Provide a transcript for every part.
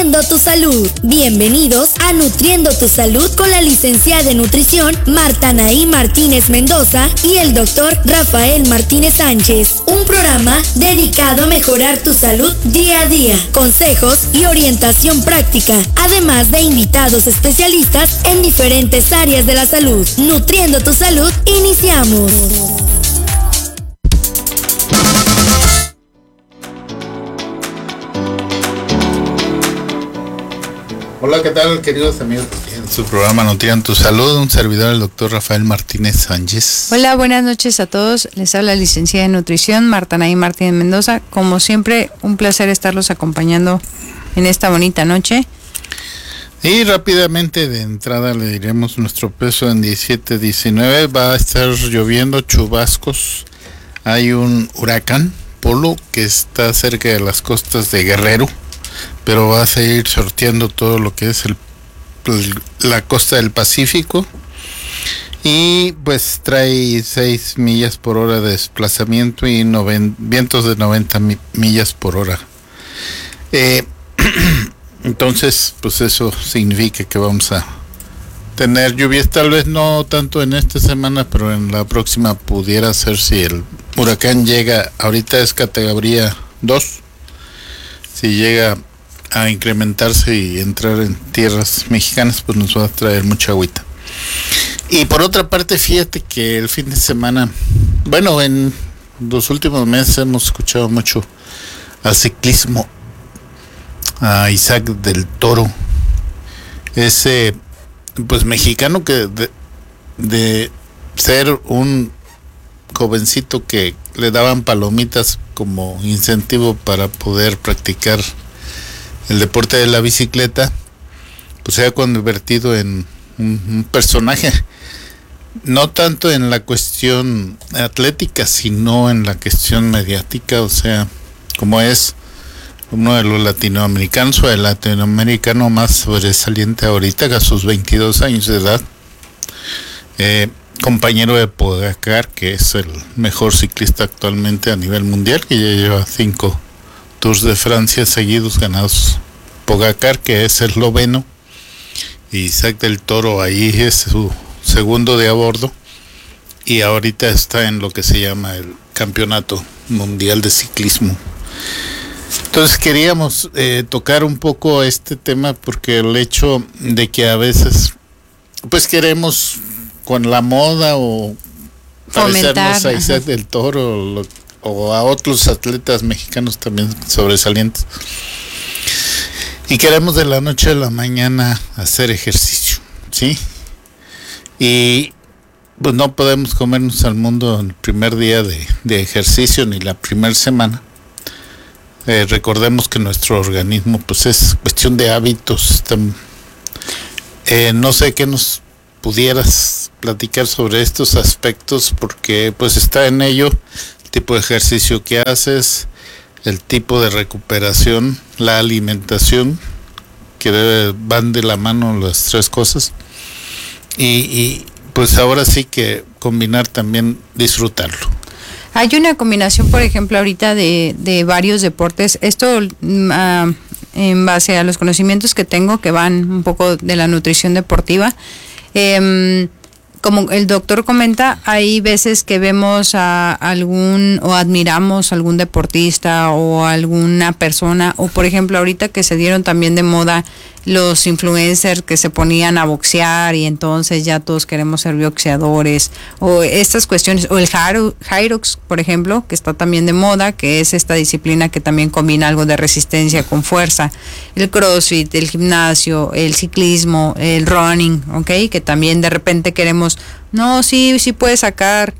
Nutriendo tu Salud. Bienvenidos a Nutriendo tu Salud con la licenciada en nutrición Marta Anaí Martínez Mendoza y el doctor Rafael Martínez Sánchez. Un programa dedicado a mejorar tu salud día a día, consejos y orientación práctica, además de invitados especialistas en diferentes áreas de la salud. Nutriendo tu Salud, iniciamos. Hola, ¿qué tal, queridos amigos? En su programa Nutriendo tu Salud, un servidor, el doctor Rafael Martínez Sánchez. Hola, buenas noches a todos. Les habla la licenciada en nutrición Marta Anaí Martínez Mendoza. Como siempre, un placer estarlos acompañando en esta bonita noche. Y rápidamente de entrada le diremos nuestro peso en 17-19. Va a estar lloviendo, chubascos. Hay un huracán Polo que está cerca de las costas de Guerrero, pero va a seguir sorteando todo lo que es la costa del Pacífico, y pues trae 6 millas por hora de desplazamiento y vientos de 90 millas por hora. Entonces, pues eso significa que vamos a tener lluvias, tal vez no tanto en esta semana, pero en la próxima pudiera ser, si el huracán llega, ahorita es categoría 2, si llega a incrementarse y entrar en tierras mexicanas, pues nos va a traer mucha agüita. Y por otra parte, fíjate que el fin de semana, bueno, en los últimos meses hemos escuchado mucho al ciclismo, a Isaac del Toro, ese pues mexicano que de ser un jovencito que le daban palomitas como incentivo para poder practicar el deporte de la bicicleta, pues se ha convertido en un personaje, no tanto en la cuestión atlética, sino en la cuestión mediática. O sea, como es uno de los latinoamericanos o el latinoamericano más sobresaliente ahorita, a sus 22 años de edad, compañero de Pogacar, que es el mejor ciclista actualmente a nivel mundial, que ya lleva 5 Tours de Francia seguidos ganados. Pogacar, que es esloveno, y Isaac del Toro ahí es su segundo de a bordo, y ahorita está en lo que se llama el Campeonato Mundial de Ciclismo. Entonces queríamos tocar un poco este tema, porque el hecho de que a veces pues queremos con la moda o parecernos a Isaac del Toro o a otros atletas mexicanos también sobresalientes, y queremos de la noche a la mañana hacer ejercicio, ¿sí? Y pues no podemos comernos al mundo el primer día de ejercicio ni la primera semana. Recordemos que nuestro organismo pues es cuestión de hábitos. No sé qué nos pudieras platicar sobre estos aspectos, porque pues está en ello tipo de ejercicio que haces, el tipo de recuperación, la alimentación, que van de la mano las tres cosas, y pues ahora sí que combinar también, disfrutarlo. Hay una combinación, por ejemplo, ahorita de varios deportes. Esto en base a los conocimientos que tengo, que van un poco de la nutrición deportiva. Como el doctor comenta, hay veces que vemos a algún o admiramos a algún deportista o alguna persona, o por ejemplo ahorita que se dieron también de moda los influencers que se ponían a boxear y entonces ya todos queremos ser boxeadores, o estas cuestiones, o el Hyrox, por ejemplo, que está también de moda, que es esta disciplina que también combina algo de resistencia con fuerza, el CrossFit, el gimnasio, el ciclismo, el running, ¿ok? Que también de repente queremos, no, sí puedes sacar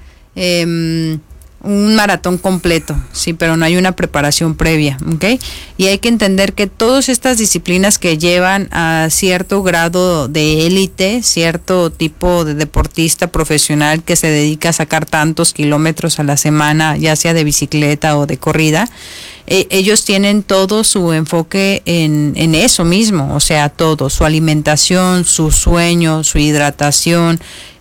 un maratón completo, sí, pero no hay una preparación previa, ¿ok? Y hay que entender que todas estas disciplinas que llevan a cierto grado de élite, cierto tipo de deportista profesional que se dedica a sacar tantos kilómetros a la semana, ya sea de bicicleta o de corrida, ellos tienen todo su enfoque en eso mismo, o sea, todo, su alimentación, su sueño, su hidratación,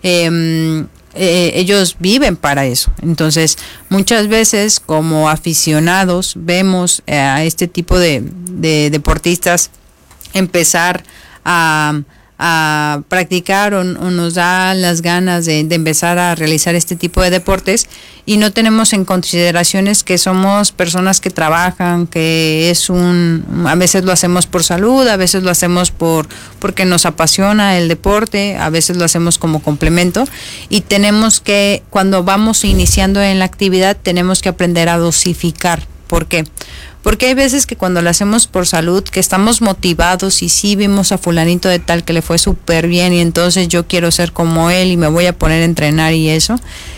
ellos viven para eso. Entonces, muchas veces como aficionados vemos a este tipo de deportistas empezar a practicar o nos da las ganas de empezar a realizar este tipo de deportes y no tenemos en consideraciones que somos personas que trabajan, que a veces lo hacemos por salud, a veces lo hacemos porque nos apasiona el deporte, a veces lo hacemos como complemento y tenemos que, cuando vamos iniciando en la actividad, tenemos que aprender a dosificar. ¿Por qué? Porque hay veces que cuando lo hacemos por salud, que estamos motivados y sí vimos a fulanito de tal que le fue súper bien y entonces yo quiero ser como él y me voy a poner a entrenar y eso,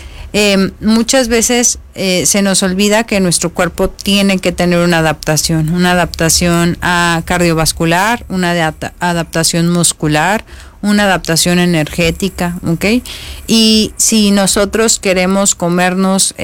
muchas veces se nos olvida que nuestro cuerpo tiene que tener una adaptación a cardiovascular, una adaptación muscular, una adaptación energética, ¿ok? Y si nosotros queremos comernos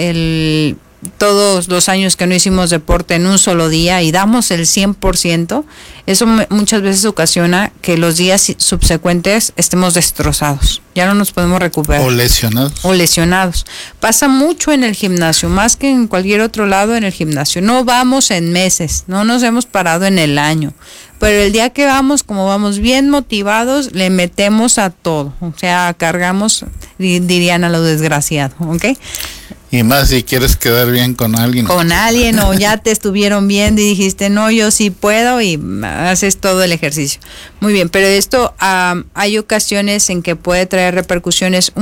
todos los años que no hicimos deporte en un solo día y damos el 100%, eso muchas veces ocasiona que los días subsecuentes estemos destrozados, ya no nos podemos recuperar. O lesionados. Pasa mucho en el gimnasio, más que en cualquier otro lado en el gimnasio. No vamos en meses, no nos hemos parado en el año, pero el día que vamos, como vamos bien motivados, le metemos a todo, o sea, cargamos, dirían a lo desgraciado, ¿ok? Y más si quieres quedar bien con alguien. Con alguien o ya te estuvieron viendo y dijiste, no, yo sí puedo y haces todo el ejercicio. Muy bien, pero esto hay ocasiones en que puede traer repercusiones.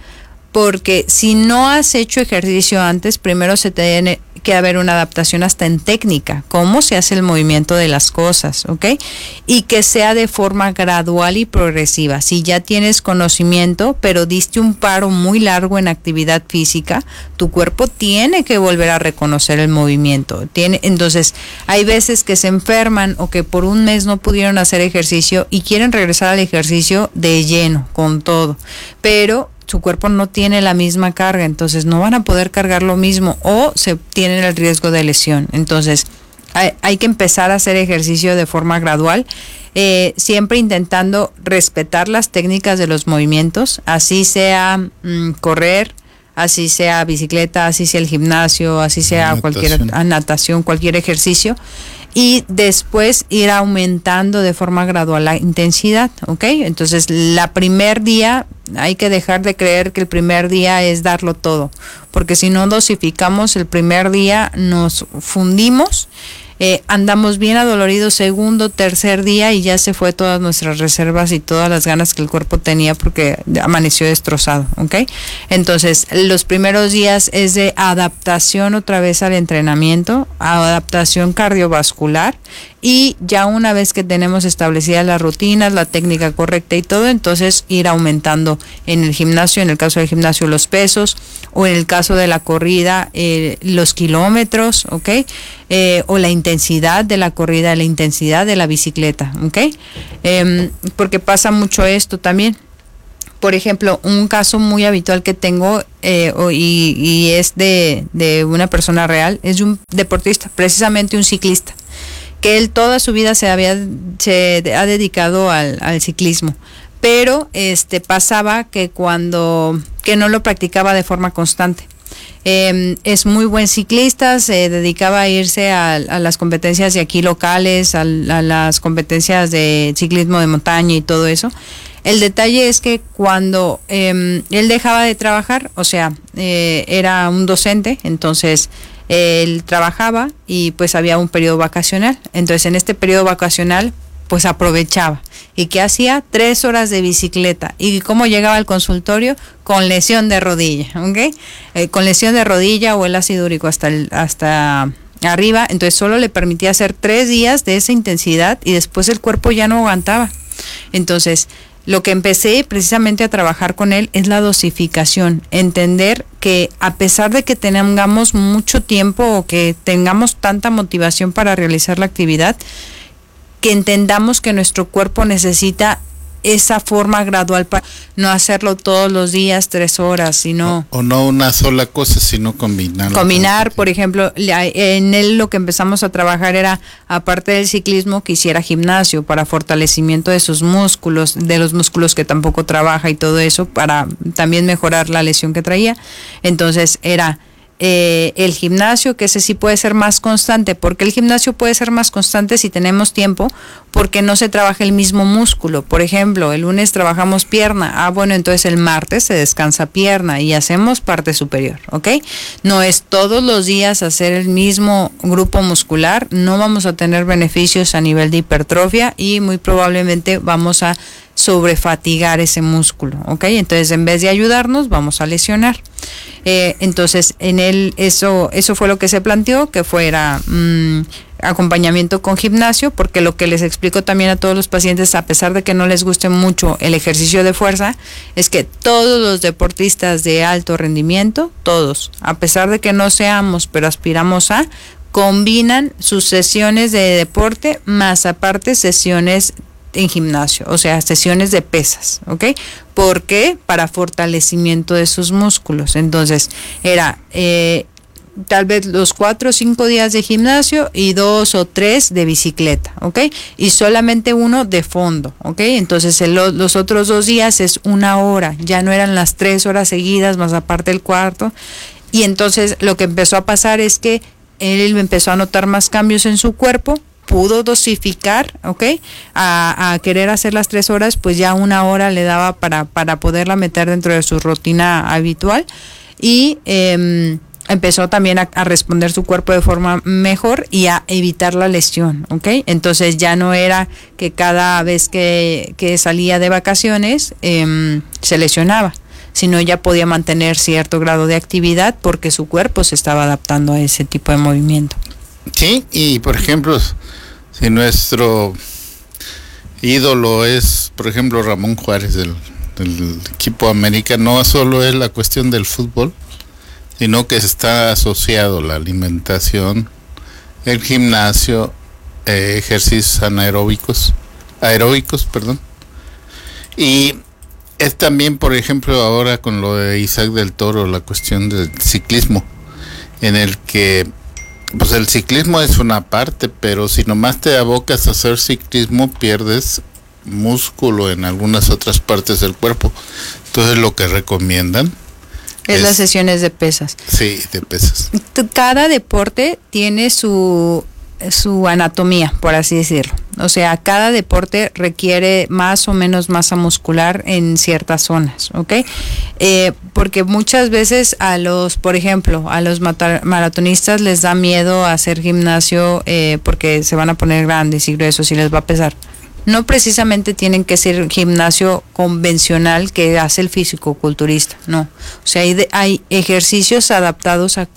Porque si no has hecho ejercicio antes, primero se tiene que haber una adaptación hasta en técnica, cómo se hace el movimiento de las cosas, ¿ok? Y que sea de forma gradual y progresiva. Si ya tienes conocimiento, pero diste un paro muy largo en actividad física, tu cuerpo tiene que volver a reconocer el movimiento. Entonces, hay veces que se enferman o que por un mes no pudieron hacer ejercicio y quieren regresar al ejercicio de lleno, con todo, pero su cuerpo no tiene la misma carga, entonces no van a poder cargar lo mismo o se tienen el riesgo de lesión. Entonces hay que empezar a hacer ejercicio de forma gradual, siempre intentando respetar las técnicas de los movimientos, así sea correr, así sea bicicleta, así sea el gimnasio, así sea natación, cualquier ejercicio, y después ir aumentando de forma gradual la intensidad, ¿ok? Entonces, la primer día hay que dejar de creer que el primer día es darlo todo, porque si no dosificamos el primer día nos fundimos, andamos bien adoloridos segundo, tercer día y ya se fue todas nuestras reservas y todas las ganas que el cuerpo tenía porque amaneció destrozado, ¿ok? Entonces, los primeros días es de adaptación otra vez al entrenamiento, adaptación cardiovascular y ya una vez que tenemos establecidas las rutinas, la técnica correcta y todo, entonces ir aumentando en el gimnasio, en el caso del gimnasio los pesos o en el caso de la corrida los kilómetros, ¿ok? O la intensidad de la corrida, la intensidad de la bicicleta, ¿ok? Porque pasa mucho esto también. Por ejemplo, un caso muy habitual que tengo y es de una persona real, es un deportista, precisamente un ciclista, que él toda su vida se ha dedicado al ciclismo, pero pasaba que que no lo practicaba de forma constante. Es muy buen ciclista, se dedicaba a irse a las competencias de aquí locales, a las competencias de ciclismo de montaña y todo eso. El detalle es que cuando él dejaba de trabajar, o sea, era un docente, entonces él trabajaba y pues había un periodo vacacional. Entonces en este periodo vacacional pues aprovechaba. ¿Y qué hacía? 3 horas de bicicleta. ¿Y cómo llegaba al consultorio? Con lesión de rodilla, ¿ok? Con lesión de rodilla o el ácido úrico hasta arriba. Entonces solo le permitía hacer 3 días de esa intensidad y después el cuerpo ya no aguantaba. Entonces, lo que empecé precisamente a trabajar con él es la dosificación, entender que a pesar de que tengamos mucho tiempo o que tengamos tanta motivación para realizar la actividad, que entendamos que nuestro cuerpo necesita esa forma gradual para no hacerlo todos los días 3 horas, sino... O no una sola cosa, sino combinar. Combinar, por ejemplo, en él lo que empezamos a trabajar era, aparte del ciclismo, que hiciera gimnasio para fortalecimiento de sus músculos, de los músculos que tampoco trabaja y todo eso, para también mejorar la lesión que traía. Entonces era el gimnasio, que ese sí puede ser más constante. Porque el gimnasio puede ser más constante si tenemos tiempo, porque no se trabaja el mismo músculo. Por ejemplo, el lunes trabajamos pierna, bueno, entonces el martes se descansa pierna y hacemos parte superior, ¿ok? No es todos los días hacer el mismo grupo muscular, no vamos a tener beneficios a nivel de hipertrofia y muy probablemente vamos a sobrefatigar ese músculo, ¿ok? Entonces, en vez de ayudarnos, vamos a lesionar. Entonces, eso fue lo que se planteó, que fuera acompañamiento con gimnasio, porque lo que les explico también a todos los pacientes, a pesar de que no les guste mucho el ejercicio de fuerza, es que todos los deportistas de alto rendimiento, todos, a pesar de que no seamos, pero aspiramos a, combinan sus sesiones de deporte más aparte sesiones en gimnasio, o sea, sesiones de pesas, ¿ok? ¿Por qué? Para fortalecimiento de sus músculos. Entonces, era tal vez los 4 o 5 días de gimnasio y 2 o 3 de bicicleta, ¿ok? Y solamente uno de fondo, ¿ok? Entonces, los otros 2 días es 1 hora, ya no eran las 3 horas seguidas, más aparte el cuarto. Y entonces, lo que empezó a pasar es que él empezó a notar más cambios en su cuerpo, pudo dosificar, ¿ok? A querer hacer las 3 horas, pues ya 1 hora le daba para poderla meter dentro de su rutina habitual y empezó también a responder su cuerpo de forma mejor y a evitar la lesión, ¿ok? Entonces ya no era que cada vez que salía de vacaciones se lesionaba, sino ya podía mantener cierto grado de actividad porque su cuerpo se estaba adaptando a ese tipo de movimiento. Sí, y por ejemplo, si nuestro ídolo es, por ejemplo, Ramón Juárez del equipo América, no solo es la cuestión del fútbol, sino que está asociado la alimentación, el gimnasio, ejercicios aeróbicos, y es también, por ejemplo, ahora con lo de Isaac del Toro, la cuestión del ciclismo, en el que pues el ciclismo es una parte, pero si nomás te abocas a hacer ciclismo, pierdes músculo en algunas otras partes del cuerpo. Entonces lo que recomiendan es las sesiones de pesas. Sí, de pesas. Cada deporte tiene su anatomía, por así decirlo. O sea, cada deporte requiere más o menos masa muscular en ciertas zonas, ¿ok? Porque muchas veces por ejemplo, a los maratonistas les da miedo hacer gimnasio porque se van a poner grandes y gruesos y les va a pesar. No precisamente tienen que ser gimnasio convencional que hace el fisicoculturista, no. O sea, hay ejercicios adaptados a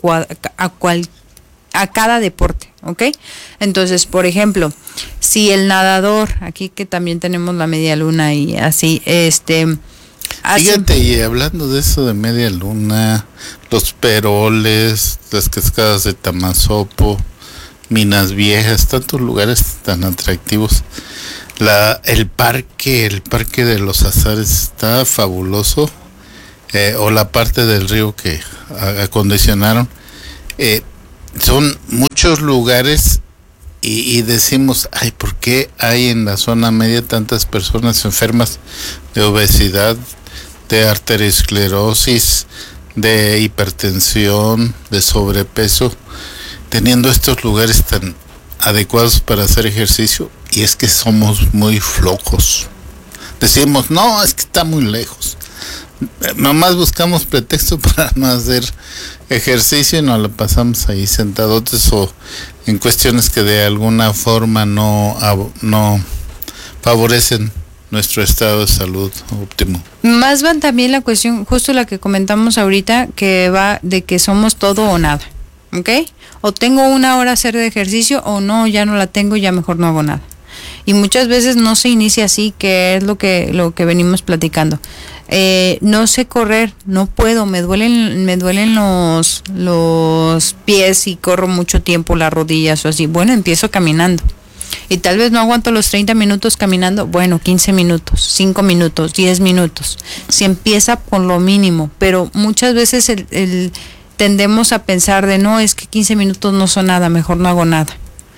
cada deporte, ¿ok? Entonces, por ejemplo, si el nadador, aquí que también tenemos la media luna y así, Fíjate, y hablando de eso de media luna, los peroles, las cascadas de Tamazopo, Minas Viejas, tantos lugares tan atractivos. El parque de los Azares está fabuloso, o la parte del río que acondicionaron. Son muchos lugares y decimos, ay, ¿por qué hay en la zona media tantas personas enfermas de obesidad, de arteriosclerosis, de hipertensión, de sobrepeso, teniendo estos lugares tan adecuados para hacer ejercicio? Y es que somos muy flojos. Decimos, no, es que está muy lejos. Nomás buscamos pretexto para no hacer ejercicio y nos lo pasamos ahí sentadotes o en cuestiones que de alguna forma no favorecen nuestro estado de salud óptimo. Más van también la cuestión, justo la que comentamos ahorita, que va de que somos todo o nada, ¿ok? O tengo 1 hora a hacer de ejercicio o no, ya no la tengo, ya mejor no hago nada. Y muchas veces no se inicia así, que es lo que venimos platicando. No sé correr, no puedo, me duelen los pies y corro mucho tiempo, las rodillas o así. Bueno, empiezo caminando. Y tal vez no aguanto los 30 minutos caminando, bueno, 15 minutos, 5 minutos, 10 minutos. Se empieza con lo mínimo, pero muchas veces tendemos a pensar de no, es que 15 minutos no son nada, mejor no hago nada.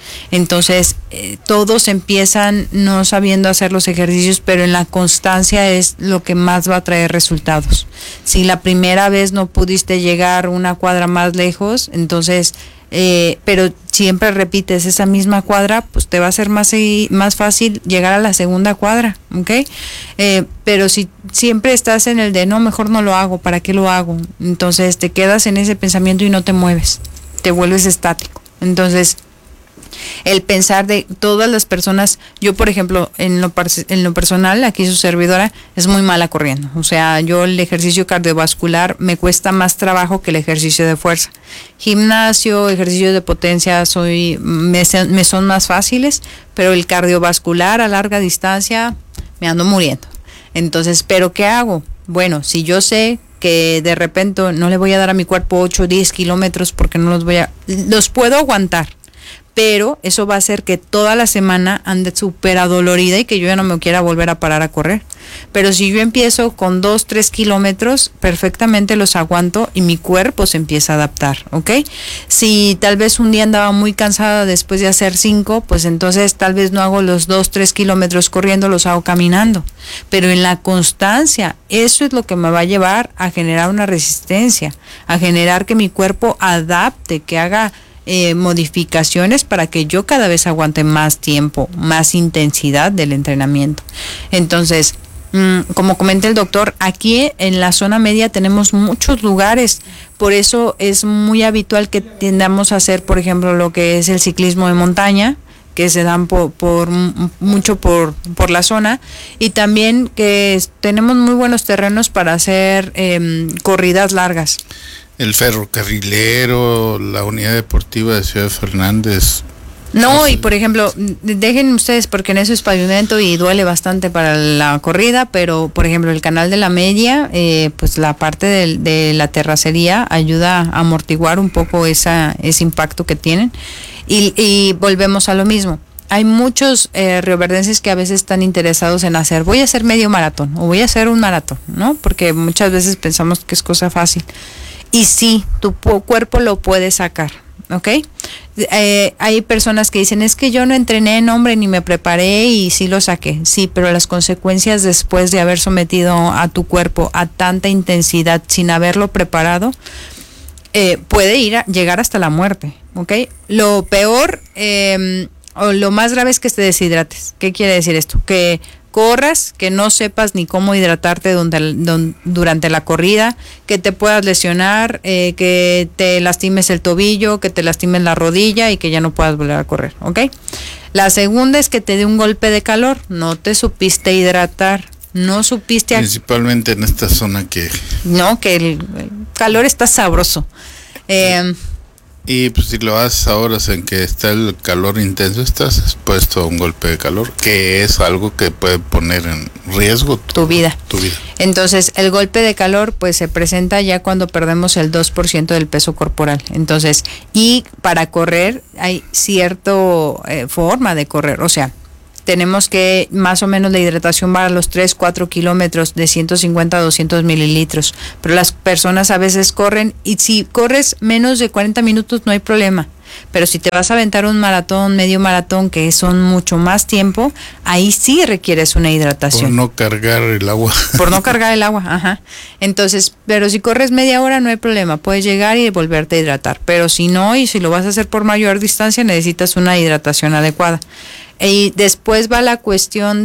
Entonces, todos empiezan no sabiendo hacer los ejercicios, pero en la constancia es lo que más va a traer resultados. Si la primera vez no pudiste llegar una cuadra más lejos, entonces, pero siempre repites esa misma cuadra, pues te va a ser más fácil llegar a la segunda cuadra, ¿ok? Pero si siempre estás en el de no, mejor no lo hago, ¿para qué lo hago? Entonces te quedas en ese pensamiento y no te mueves, te vuelves estático. Entonces, el pensar de todas las personas, yo por ejemplo, en lo personal, aquí su servidora es muy mala corriendo, o sea, yo el ejercicio cardiovascular me cuesta más trabajo que el ejercicio de fuerza. Gimnasio, ejercicio de potencia me son más fáciles, pero el cardiovascular a larga distancia me ando muriendo. Entonces, ¿pero qué hago? Bueno, si yo sé que de repente no le voy a dar a mi cuerpo 8 o 10 kilómetros porque los puedo aguantar, pero eso va a hacer que toda la semana ande súper adolorida y que yo ya no me quiera volver a parar a correr. Pero si yo empiezo con 2, 3 kilómetros, perfectamente los aguanto y mi cuerpo se empieza a adaptar, ¿ok? Si tal vez un día andaba muy cansada después de hacer 5, pues entonces tal vez no hago los 2, 3 kilómetros corriendo, los hago caminando. Pero en la constancia, eso es lo que me va a llevar a generar una resistencia, a generar que mi cuerpo adapte, que haga modificaciones para que yo cada vez aguante más tiempo, más intensidad del entrenamiento. Entonces, como comenta el doctor, aquí en la zona media tenemos muchos lugares, por eso es muy habitual que tendamos a hacer, por ejemplo, lo que es el ciclismo de montaña, que se dan mucho por la zona, y también que tenemos muy buenos terrenos para hacer corridas largas. El ferrocarrilero, la unidad deportiva de Ciudad Fernández. No, y por ejemplo, dejen ustedes, porque en eso es pavimento y duele bastante para la corrida, pero por ejemplo el canal de la Media, pues la parte de la terracería ayuda a amortiguar un poco ese impacto que tienen, y volvemos a lo mismo. Hay muchos rioverdenses que a veces están interesados en voy a hacer medio maratón o voy a hacer un maratón, ¿no? Porque muchas veces pensamos que es cosa fácil. Y sí, tu cuerpo lo puede sacar, ¿ok? Hay personas que dicen, es que yo no entrené, no, hombre, ni me preparé y sí lo saqué. Sí, pero las consecuencias después de haber sometido a tu cuerpo a tanta intensidad sin haberlo preparado, puede llegar hasta la muerte, ¿ok? Lo peor o lo más grave es que te deshidrates. ¿Qué quiere decir esto? Que corras, que no sepas ni cómo hidratarte durante la corrida, que te puedas lesionar, que te lastimes el tobillo, que te lastimes la rodilla y que ya no puedas volver a correr, ¿ok? La segunda es que te dé un golpe de calor, no te supiste hidratar, no supiste... Principalmente en esta zona que... No, que el calor está sabroso. Y pues si lo haces a horas en que está el calor intenso, estás expuesto a un golpe de calor, que es algo que puede poner en riesgo tu vida. Entonces, el golpe de calor pues se presenta ya cuando perdemos el 2% del peso corporal. Entonces, y para correr hay cierta forma de correr, o sea, tenemos que más o menos la hidratación va a los 3-4 kilómetros de 150 a 200 mililitros, pero las personas a veces corren, y si corres menos de 40 minutos no hay problema, pero si te vas a aventar un maratón, medio maratón, que son mucho más tiempo, ahí sí requieres una hidratación. Por no cargar el agua. Por no cargar el agua, ajá. Entonces, pero si corres media hora no hay problema, puedes llegar y volverte a hidratar, pero si no, y si lo vas a hacer por mayor distancia, necesitas una hidratación adecuada. Y después va la cuestión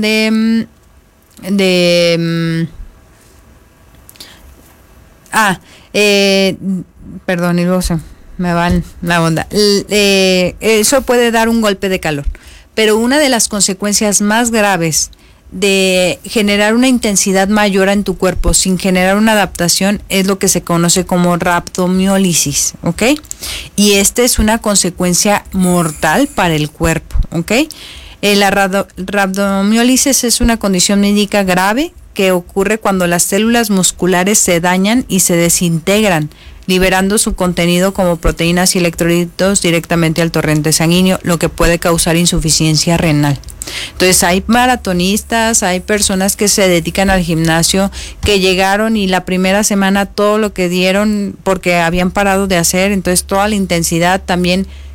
perdón, y luego me van la onda. Eso puede dar un golpe de calor, pero una de las consecuencias más graves de generar una intensidad mayor en tu cuerpo sin generar una adaptación es lo que se conoce como rhabdomiólisis, ¿ok? Y esta es una consecuencia mortal para el cuerpo, ¿ok? La rhabdomiólisis es una condición médica grave que ocurre cuando las células musculares se dañan y se desintegran, liberando su contenido como proteínas y electrolitos directamente al torrente sanguíneo, lo que puede causar insuficiencia renal. Entonces hay maratonistas, hay personas que se dedican al gimnasio, que llegaron y la primera semana todo lo que dieron porque habían parado de hacer, entonces toda la intensidad también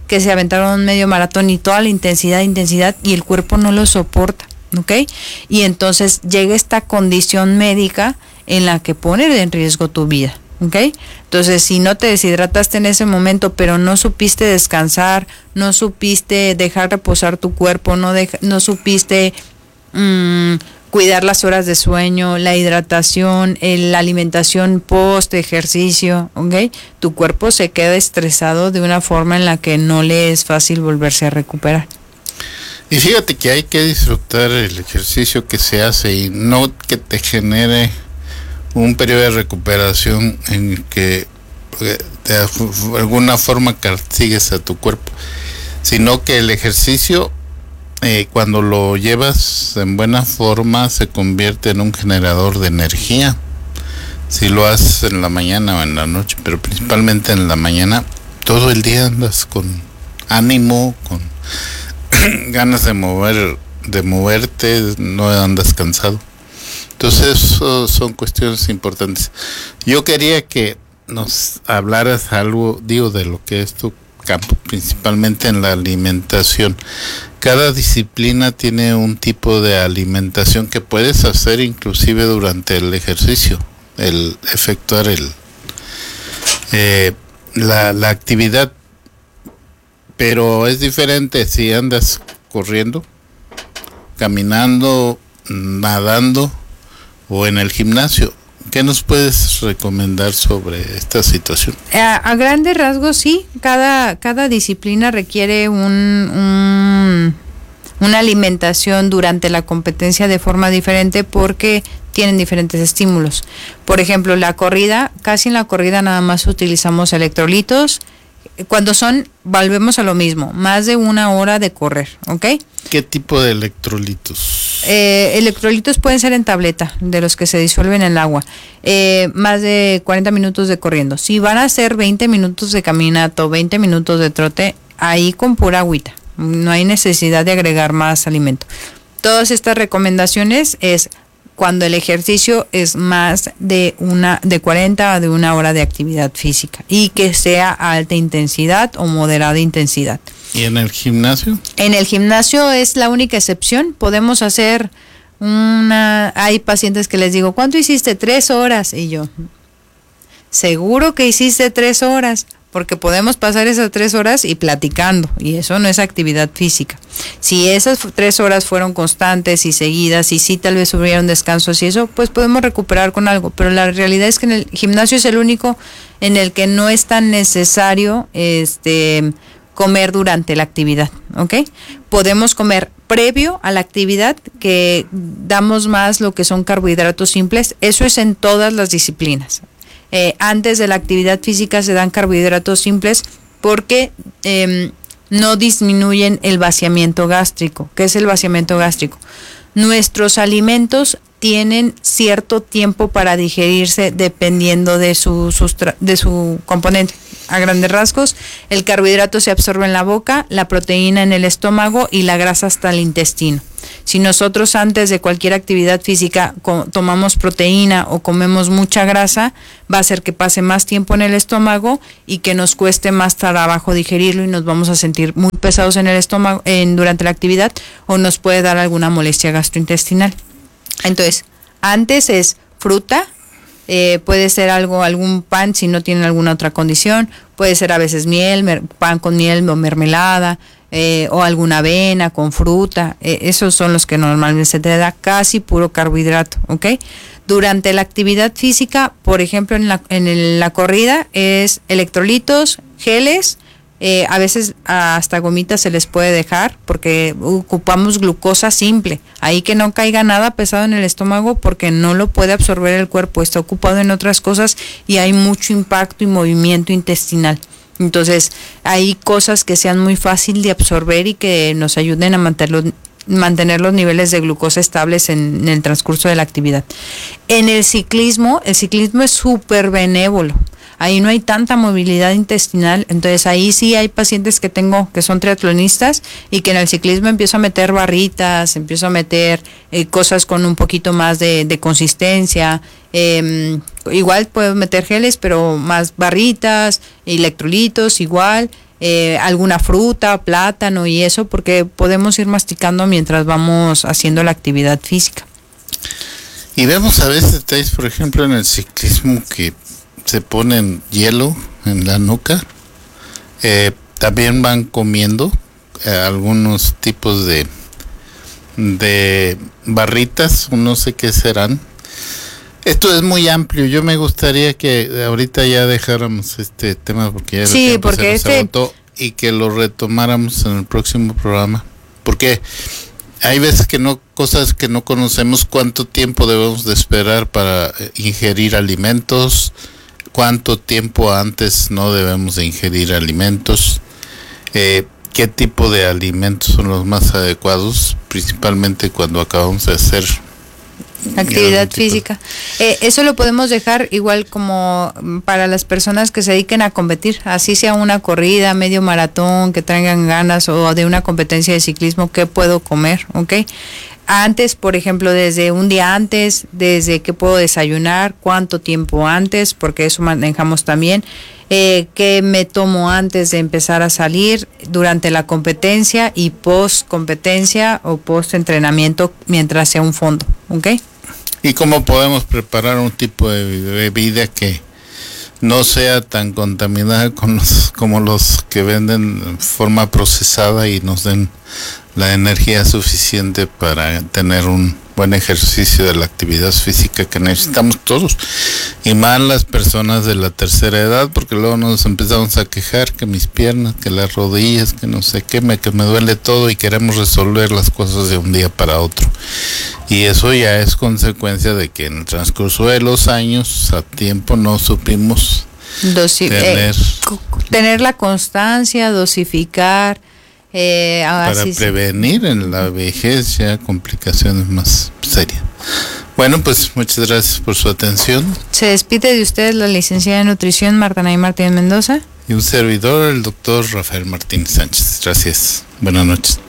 que se aventaron un medio maratón y toda la intensidad, y el cuerpo no lo soporta, ¿ok? Y entonces llega esta condición médica en la que pone en riesgo tu vida, ¿ok? Entonces, si no te deshidrataste en ese momento, pero no supiste descansar, no supiste dejar reposar tu cuerpo, no supiste cuidar las horas de sueño, la hidratación, la alimentación post ejercicio, ¿ok? Tu cuerpo se queda estresado de una forma en la que no le es fácil volverse a recuperar. Y fíjate que hay que disfrutar el ejercicio que se hace y no que te genere un periodo de recuperación en que de alguna forma castigues a tu cuerpo, sino que el ejercicio cuando lo llevas en buena forma se convierte en un generador de energía. Si lo haces en la mañana o en la noche, pero principalmente en la mañana, todo el día andas con ánimo, con ganas de moverte, no andas cansado. Entonces son cuestiones importantes. Yo quería que nos hablaras algo, de lo que es tu campo, principalmente en la alimentación. Cada disciplina tiene un tipo de alimentación que puedes hacer inclusive durante el ejercicio, el efectuar la actividad, pero es diferente si andas corriendo, caminando, nadando o en el gimnasio. ¿Qué nos puedes recomendar sobre esta situación? A grandes rasgos, sí. Cada disciplina requiere una alimentación durante la competencia de forma diferente porque tienen diferentes estímulos. Por ejemplo, casi en la corrida nada más utilizamos electrolitos. Cuando volvemos a lo mismo, más de 1 hora de correr, ¿ok? ¿Qué tipo de electrolitos? Electrolitos pueden ser en tableta, de los que se disuelven en el agua. Más de 40 minutos de corriendo. Si van a hacer 20 minutos de caminata o 20 minutos de trote, ahí con pura agüita. No hay necesidad de agregar más alimento. Todas estas recomendaciones es cuando el ejercicio es más de 40 a de 1 hora de actividad física y que sea alta intensidad o moderada intensidad. ¿Y en el gimnasio? En el gimnasio es la única excepción. Podemos hacer hay pacientes que les digo, ¿cuánto hiciste? 3 horas. Y yo, seguro que hiciste 3 horas, porque podemos pasar esas 3 horas y platicando, y eso no es actividad física. Si esas 3 horas fueron constantes y seguidas, y sí tal vez hubieron descansos y eso, pues podemos recuperar con algo, pero la realidad es que en el gimnasio es el único en el que no es tan necesario comer durante la actividad, ¿ok? Podemos comer previo a la actividad, que damos más lo que son carbohidratos simples. Eso es en todas las disciplinas. Antes de la actividad física se dan carbohidratos simples porque no disminuyen el vaciamiento gástrico. ¿Qué es el vaciamiento gástrico? Nuestros alimentos tienen cierto tiempo para digerirse dependiendo de su componente. A grandes rasgos, el carbohidrato se absorbe en la boca, la proteína en el estómago y la grasa hasta el intestino. Si nosotros antes de cualquier actividad física tomamos proteína o comemos mucha grasa, va a hacer que pase más tiempo en el estómago y que nos cueste más trabajo digerirlo y nos vamos a sentir muy pesados en el estómago durante la actividad, o nos puede dar alguna molestia gastrointestinal. Entonces, antes es fruta, puede ser algún pan si no tienen alguna otra condición, puede ser a veces miel, pan con miel o mermelada, o alguna avena con fruta. Esos son los que normalmente se te da, casi puro carbohidrato, ¿ok? Durante la actividad física, por ejemplo en la corrida, es electrolitos, geles, a veces hasta gomitas se les puede dejar porque ocupamos glucosa simple, ahí que no caiga nada pesado en el estómago porque no lo puede absorber el cuerpo, está ocupado en otras cosas y hay mucho impacto y movimiento intestinal. Entonces hay cosas que sean muy fácil de absorber y que nos ayuden a mantener los niveles de glucosa estables en el transcurso de la actividad. En el ciclismo es súper benévolo. Ahí no hay tanta movilidad intestinal, entonces ahí sí hay pacientes que tengo que son triatlonistas y que en el ciclismo empiezo a meter barritas, empiezo a meter cosas con un poquito más de consistencia, igual puedo meter geles, pero más barritas, electrolitos igual, alguna fruta, plátano y eso, porque podemos ir masticando mientras vamos haciendo la actividad física. Y vemos a veces detalles, por ejemplo, en el ciclismo que se ponen hielo en la nuca. También van comiendo algunos tipos de barritas, no sé qué serán. Esto es muy amplio. Yo me gustaría que ahorita ya dejáramos este tema porque ya sí, porque se agotó, y que lo retomáramos en el próximo programa, porque hay veces que cosas que no conocemos, cuánto tiempo debemos de esperar para ingerir alimentos, cuánto tiempo antes no debemos de ingerir alimentos, qué tipo de alimentos son los más adecuados, principalmente cuando acabamos de hacer actividad física. Eso lo podemos dejar igual como para las personas que se dediquen a competir, así sea una corrida, medio maratón, que traigan ganas, o de una competencia de ciclismo, ¿qué puedo comer? ¿Ok? Antes, por ejemplo, desde un día antes, desde qué puedo desayunar, cuánto tiempo antes, porque eso manejamos también, qué me tomo antes de empezar a salir, durante la competencia y post competencia o post entrenamiento mientras sea un fondo, ¿ok? ¿Y cómo podemos preparar un tipo de bebida que no sea tan contaminada como los que venden en forma procesada y nos den la energía suficiente para tener un buen ejercicio de la actividad física que necesitamos todos, y más las personas de la tercera edad, porque luego nos empezamos a quejar que mis piernas, que las rodillas, que no sé qué, que me duele todo, y queremos resolver las cosas de un día para otro, y eso ya es consecuencia de que en el transcurso de los años a tiempo no supimos tener la constancia, dosificar, para prevenir en la vejez ya complicaciones más serias. Bueno, pues muchas gracias por su atención. Se despide de ustedes la licenciada en nutrición Martanaí Martínez Mendoza y un servidor, el doctor Rafael Martínez Sánchez. Gracias. Buenas noches.